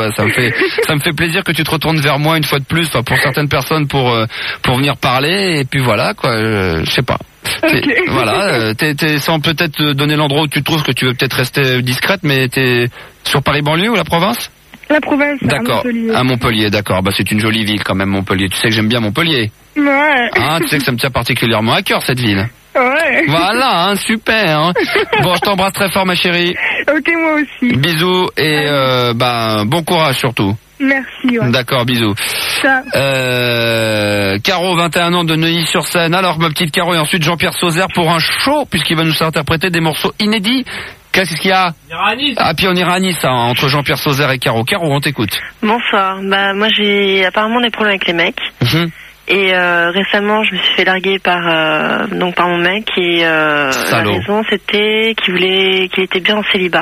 ça me fait plaisir que tu te retournes vers moi une fois de plus, enfin, pour certaines personnes pour venir parler, et puis voilà, quoi, je sais pas. Okay. Voilà, t'es sans peut-être donner l'endroit où tu te trouves, que tu veux peut-être rester discrète, mais t'es sur Paris banlieue ou la province? La province, d'accord. À Montpellier, d'accord. Bah, c'est une jolie ville quand même, Montpellier. Tu sais que j'aime bien Montpellier. Ouais. Ah, tu sais que ça me tient particulièrement à cœur, cette ville. Ouais. Voilà, hein, super. Hein. Bon, je t'embrasse très fort, ma chérie. Ok, moi aussi. Bisous et bon courage surtout. Merci. Ouais. D'accord, bisous. Ça. Caro, 21 ans, de Neuilly-sur-Seine. Alors, ma petite Caro, et ensuite Jean-Pierre Sauzère pour un show, puisqu'il va nous interpréter des morceaux inédits. Qu'est-ce qu'il y a? On ira à Nice. Ah, puis on ira à Nice, hein, entre Jean-Pierre Sauzère et Caro. Caro, on t'écoute. Bonsoir. Bah, moi, j'ai apparemment des problèmes avec les mecs. Et récemment, je me suis fait larguer par mon mec, et la raison, c'était qu'il était bien en célibat.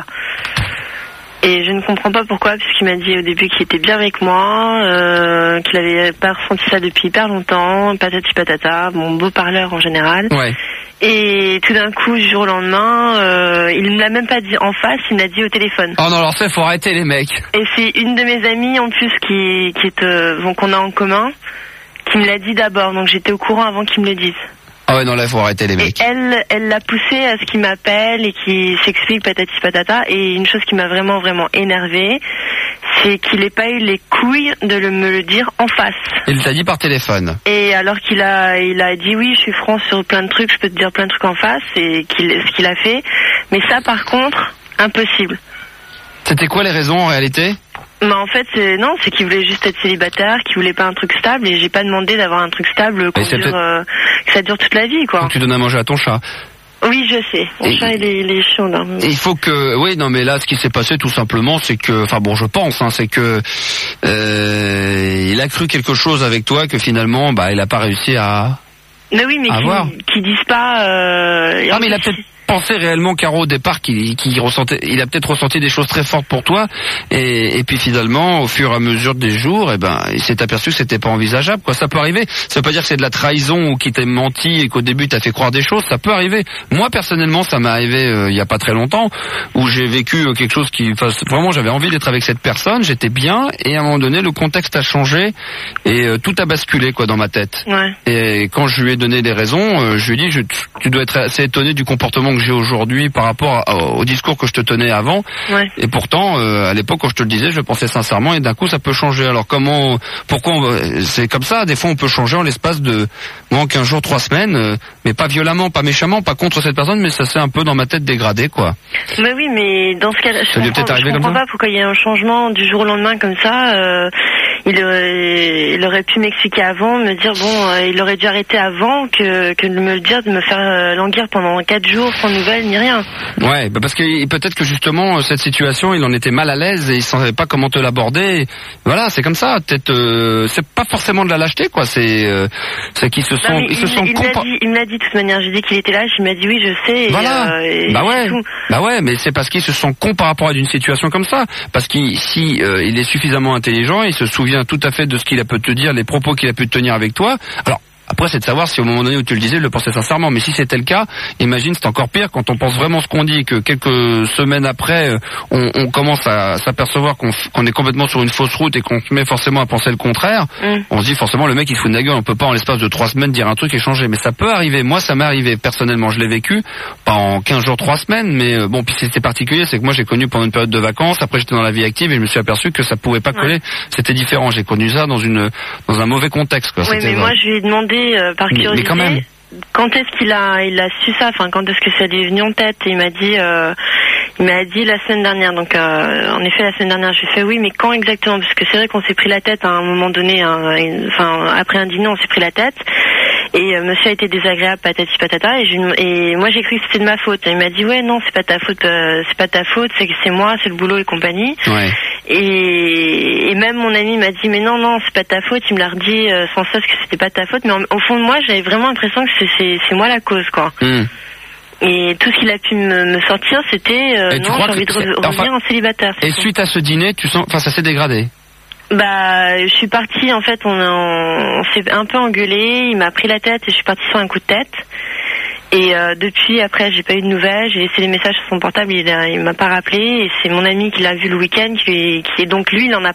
Et je ne comprends pas pourquoi, puisqu'il m'a dit au début qu'il était bien avec moi, qu'il avait pas ressenti ça depuis hyper longtemps, patati patata, mon beau parleur en général. Ouais. Et tout d'un coup, du jour au lendemain, il ne l'a même pas dit en face, il me l'a dit au téléphone. Oh non, alors ça, faut arrêter les mecs. Et c'est une de mes amies en plus qu'on a en commun, qui me l'a dit d'abord, donc j'étais au courant avant qu'il me le dise. Ah ouais, non, là, faut arrêter les mecs. Et elle l'a poussé à ce qu'il m'appelle et qu'il s'explique patati patata. Et une chose qui m'a vraiment, vraiment énervée, c'est qu'il n'ait pas eu les couilles de me le dire en face. Il t'a dit par téléphone. Et alors il a dit oui, je suis franc sur plein de trucs, je peux te dire plein de trucs en face, et ce qu'il a fait. Mais ça, par contre, impossible. C'était quoi les raisons en réalité? Bah en fait, c'est qu'il voulait juste être célibataire, qu'il voulait pas un truc stable, et j'ai pas demandé d'avoir un truc stable que ça dure toute la vie, quoi. Donc tu donnes à manger à ton chat. Oui, je sais. Mon chat, il est chiant, là. Il faut que, oui, non, mais là, ce qui s'est passé, tout simplement, c'est que, enfin bon, je pense, hein, c'est que il a cru quelque chose avec toi que finalement, il a pas réussi à. Mais oui, mais qu'ils disent pas. Ah, mais il a peut-être pensé réellement, Caro, au départ, qu'il ressentait, il a peut-être ressenti des choses très fortes pour toi, et puis finalement, au fur et à mesure des jours, il s'est aperçu que c'était pas envisageable, quoi. Ça peut arriver. Ça veut pas dire que c'est de la trahison ou qu'il t'a menti et qu'au début t'as fait croire des choses. Ça peut arriver. Moi, personnellement, ça m'est arrivé il y a pas très longtemps, où j'ai vécu quelque chose vraiment, j'avais envie d'être avec cette personne, j'étais bien, et à un moment donné, le contexte a changé et tout a basculé, quoi, dans ma tête. Ouais. Et quand je lui ai donné des raisons, je lui ai dit, tu dois être assez étonné du comportement que j'ai aujourd'hui par rapport au discours que je te tenais avant. Ouais. Et pourtant, à l'époque, quand je te le disais, je le pensais sincèrement, et d'un coup, ça peut changer. Alors c'est comme ça. Des fois, on peut changer en l'espace de 15 jours, 3 semaines, mais pas violemment, pas méchamment, pas contre cette personne, mais ça s'est un peu dans ma tête dégradé, quoi. Mais oui, mais dans ce cas-là, je comprends pas pourquoi il y a un changement du jour au lendemain comme ça. Il aurait pu m'expliquer avant, me dire il aurait dû arrêter avant que de me le dire, de me faire languir pendant 4 jours sans nouvelles ni rien. Ouais, parce que peut-être que justement cette situation, il en était mal à l'aise et il savait pas comment te l'aborder. Voilà, c'est comme ça. Peut-être c'est pas forcément de la lâcheté, quoi. C'est qu'ils se sont il me l'a dit de toute manière. J'ai dit qu'il était lâche, il m'a dit oui, je sais. Voilà. Bah ouais, mais c'est parce qu'ils se sont cons par rapport à une situation comme ça. Parce qu'il est suffisamment intelligent, il se souvient tout à fait de ce qu'il a pu te dire, les propos qu'il a pu tenir avec toi. Alors après, c'est de savoir si au moment donné où tu le disais, il le pensait sincèrement. Mais si c'était le cas, imagine, c'est encore pire quand on pense vraiment ce qu'on dit et que quelques semaines après, on commence à s'apercevoir qu'on est complètement sur une fausse route et qu'on se met forcément à penser le contraire. On se dit forcément, le mec, il se fout de la gueule. On peut pas en l'espace de 3 semaines dire un truc et changer. Mais ça peut arriver. Moi, ça m'est arrivé. Personnellement, je l'ai vécu. Pas en 15 jours, 3 semaines. Mais bon, puis c'était particulier. C'est que moi, j'ai connu pendant une période de vacances. Après, j'étais dans la vie active et je me suis aperçu que ça pouvait pas coller. C'était différent. J'ai connu ça dans un mauvais contexte, quoi. Oui, mais moi, je lui ai demandé par curiosité, mais quand même. Quand est-ce qu'il a su ça, enfin quand est-ce que ça lui est venu en tête, et il m'a dit la semaine dernière. Donc en effet, la semaine dernière, j'ai fait oui, mais quand exactement, parce que c'est vrai qu'on s'est pris la tête à un moment donné, après un dîner, on s'est pris la tête. Et monsieur a été désagréable, patati patata, et moi j'ai cru que c'était de ma faute. Et il m'a dit ouais, non, c'est pas ta faute, c'est moi, c'est le boulot et compagnie. Ouais. Et même mon ami m'a dit mais non, c'est pas ta faute. Il me l'a redit sans cesse que c'était pas ta faute, mais au fond de moi j'avais vraiment l'impression que c'est moi la cause, quoi. Et tout ce qu'il a pu me sortir, c'était non, j'ai envie de revenir en célibataire. Et suite à ce dîner, ça s'est dégradé. Bah, je suis partie, en fait, on s'est un peu engueulé, il m'a pris la tête et je suis partie sur un coup de tête. Et depuis, après, j'ai pas eu de nouvelles, j'ai laissé des messages sur son portable, il m'a pas rappelé, et c'est mon ami qui l'a vu le week-end, qui est donc lui, il en a